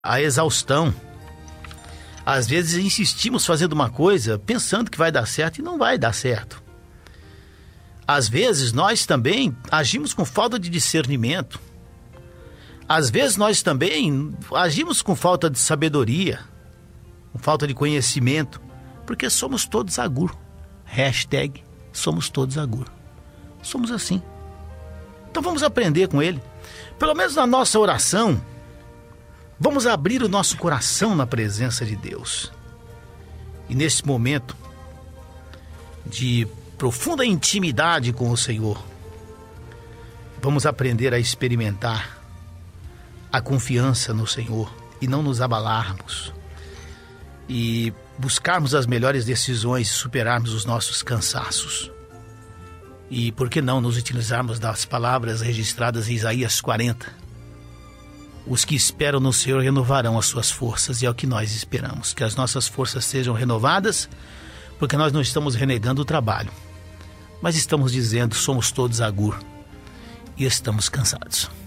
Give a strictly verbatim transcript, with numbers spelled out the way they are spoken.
a exaustão. Às vezes insistimos fazendo uma coisa pensando que vai dar certo e não vai dar certo. Às vezes nós também agimos com falta de discernimento. Às vezes nós também agimos com falta de sabedoria, com falta de conhecimento, porque somos todos agur. Hashtag somos todos agur. Somos assim. Então vamos aprender com ele. Pelo menos na nossa oração, vamos abrir o nosso coração na presença de Deus. E nesse momento de profunda intimidade com o Senhor, vamos aprender a experimentar a confiança no Senhor e não nos abalarmos. E buscarmos as melhores decisões e superarmos os nossos cansaços. E por que não nos utilizarmos das palavras registradas em Isaías quarenta? Os que esperam no Senhor renovarão as suas forças, e é o que nós esperamos, que as nossas forças sejam renovadas, porque nós não estamos renegando o trabalho, mas estamos dizendo, somos todos agur e estamos cansados.